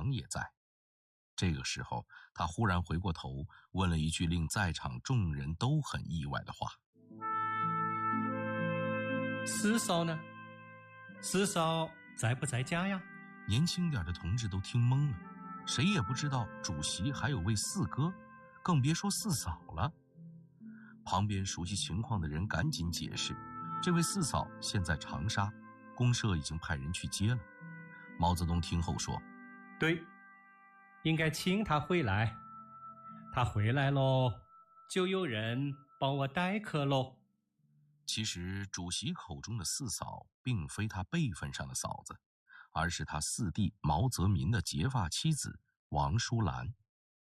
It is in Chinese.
娘也在。这个时候，他忽然回过头，问了一句令在场众人都很意外的话： 四嫂呢？四嫂在不在家呀？ 年轻点的同志都听懵了，谁也不知道主席还有位四哥，更别说四嫂了。旁边熟悉情况的人赶紧解释，这位四嫂现在长沙，公社已经派人去接了。毛泽东听后说： 对，应该请他回来，他回来喽，就有人帮我待客喽。 其实主席口中的四嫂并非他辈分上的嫂子，而是他四弟毛泽民的结发妻子王淑兰。